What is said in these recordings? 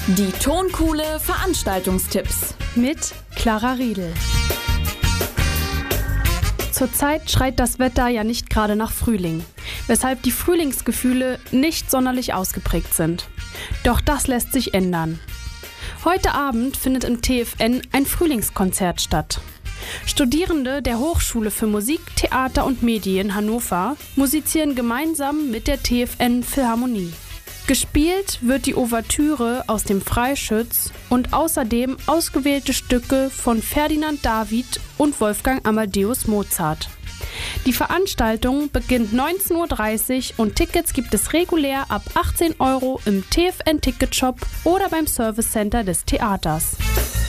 Die Tonkuhle Veranstaltungstipps mit Clara Riedel. Zurzeit schreit das Wetter ja nicht gerade nach Frühling, weshalb die Frühlingsgefühle nicht sonderlich ausgeprägt sind. Doch das lässt sich ändern. Heute Abend findet im TFN ein Frühlingskonzert statt. Studierende der Hochschule für Musik, Theater und Medien Hannover musizieren gemeinsam mit der TFN Philharmonie. Gespielt wird die Ouvertüre aus dem Freischütz und außerdem ausgewählte Stücke von Ferdinand David und Wolfgang Amadeus Mozart. Die Veranstaltung beginnt 19:30 Uhr und Tickets gibt es regulär ab 18 € im TFN-Ticketshop oder beim Servicecenter des Theaters.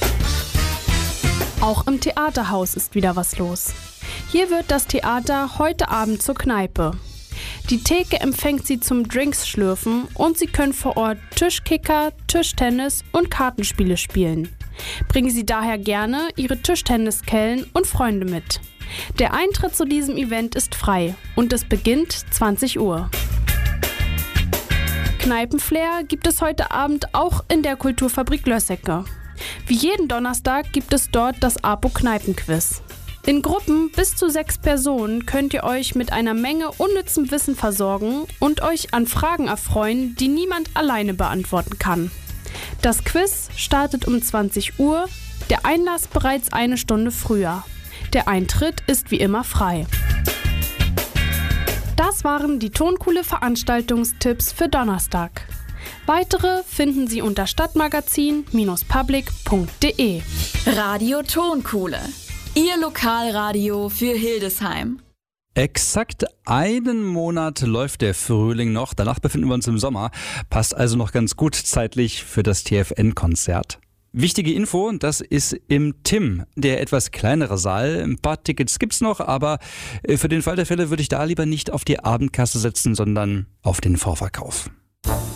Auch im Theaterhaus ist wieder was los. Hier wird das Theater heute Abend zur Kneipe. Die Theke empfängt Sie zum Drinks-Schlürfen und Sie können vor Ort Tischkicker, Tischtennis und Kartenspiele spielen. Bringen Sie daher gerne Ihre Tischtenniskellen und Freunde mit. Der Eintritt zu diesem Event ist frei und es beginnt 20 Uhr. Kneipenflair gibt es heute Abend auch in der Kulturfabrik Lössecke. Wie jeden Donnerstag gibt es dort das APO-Kneipenquiz. In Gruppen bis zu 6 Personen könnt ihr euch mit einer Menge unnützem Wissen versorgen und euch an Fragen erfreuen, die niemand alleine beantworten kann. Das Quiz startet um 20 Uhr, der Einlass bereits eine Stunde früher. Der Eintritt ist wie immer frei. Das waren die Tonkuhle Veranstaltungstipps für Donnerstag. Weitere finden Sie unter stadtmagazin-public.de. Radio Tonkuhle, Ihr Lokalradio für Hildesheim. Exakt einen Monat läuft der Frühling noch, danach befinden wir uns im Sommer. Passt also noch ganz gut zeitlich für das TFN-Konzert. Wichtige Info, das ist im TIM, der etwas kleinere Saal. Ein paar Tickets gibt's noch, aber für den Fall der Fälle würde ich da lieber nicht auf die Abendkasse setzen, sondern auf den Vorverkauf.